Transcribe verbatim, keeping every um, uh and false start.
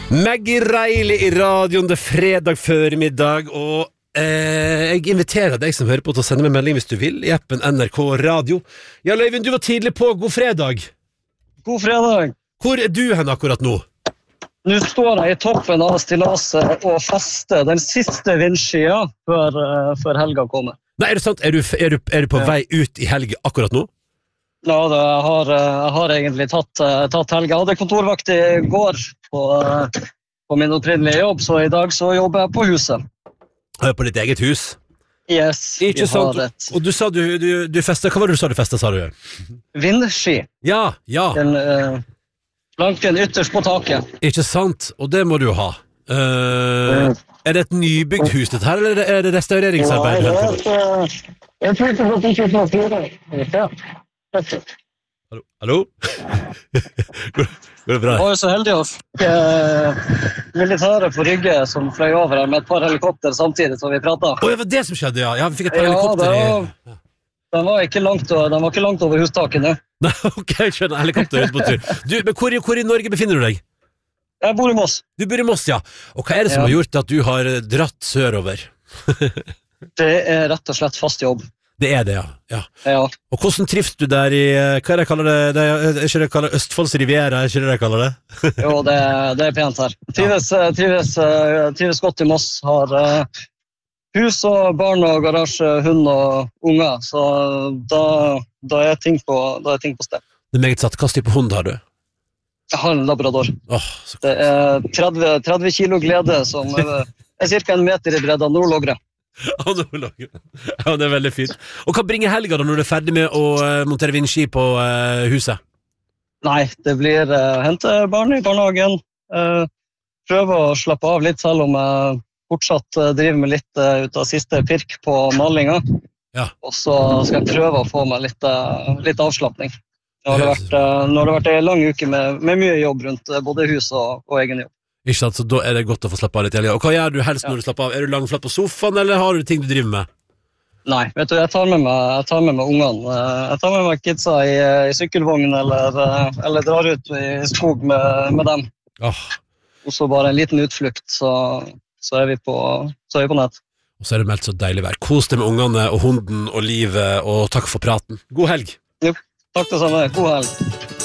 Maggie Reilly I radioen, det fredag førmiddag, og eh, jeg inviterer deg som hører på til å sende meg melding hvis du vil, I appen N R K Radio. Ja, Løyvind, du var tidlig på. God fredag. God fredag. Hvor er du hen akkurat nå? Nå står jeg I toppen av stillaset og fester den siste vindskia før, uh, før helga kommer. Nei, er det sant? Er du, er du, er du på ja. vei ut I helg akkurat nå? Ja, det, jeg, har, jeg har egentlig tatt, tatt helga. Jeg hadde kontorvakt I går på, på min opprinnelige jobb, så I dag så jobber jeg på huset. På ditt eget hus? Yes, Ikke sant? Og du sa du, du, du festet, hva var det du sa du festet, sa du? Vindski. Ja, ja. Den uh, planken ytterst på taket. Ikke sant? Og det må du ha. Uh, er det et nybygd hus dette her, eller er det restaureringsarbeid? Nei, det er et... Uh, jeg tror ikke at det ikke er fire. Ja. Hallo? Hallo? går, går det bra? Jeg var jo så heldig å få uh, militæret på Rygge som fløy over her med et par helikopter samtidig som vi pratet. Åh, det var det som skjedde, ja. Ja, vi fikk et par ja, helikopter var, I... Den var, ikke langt, den var ikke langt over hustaket nå. Nei, ok, skjønner, helikopter ut på tur. Du, men hvor, hvor I Norge befinner du deg? Jeg bor I Moss. Du bor I Moss, ja. Og hva er det som ja. har gjort at du har dratt sørover? Det er rett og slett fast jobb. Det er det, ja. ja. ja. Og hvordan trives du der I, hva er det jeg kaller det, det er, er ikke det jeg kaller Østfolds Riviera, er ikke det jeg kaller det? Jo, det, det er pent her. Trives, ja. trives, trives godt I Moss, har uh, hus og barn og garasje, hund og unger, så da, da, er ting på, da er ting på sted. Det er meget satt, hva type hund har du? Jeg har en labrador. Oh, det er tretti, tretti kilo glede som er, er cirka en meter I bredda, nordlågre. Ja, det er veldig fint. Og hva bringer helga da når du er ferdig med å uh, montere vindski på uh, huset? Nei, det blir uh, hente barn I barnehagen, uh, prøve å slappe av litt selv om jeg fortsatt uh, driver med litt uh, ut av siste pirk på malinga. Ja. Og så skal jeg prøve å få meg litt, uh, litt avslappning. Nå har det vært, uh, nå har det vært en lang uke med, med mye jobb rundt uh, både hus og, og egen jobb. Ikke sant, så da er det godt å få slappe av litt helga. Og hva gjør du helst når ja. du slapper av? Er du langflatt på sofaen, eller har du ting du driver med? Nei, vet du, jeg tar med meg, jeg tar med meg ungene. Jeg tar med meg kidsa I, I sykkelvogn, eller, eller drar ut I skog med, med dem. Oh. Og så bare en liten utflukt, så, så, er vi på, så er vi på nett. Og så er det meldt så deilig vær. Kos deg med ungene og hunden og livet, og takk for praten. God helg! Jo, takk det samme. God helg.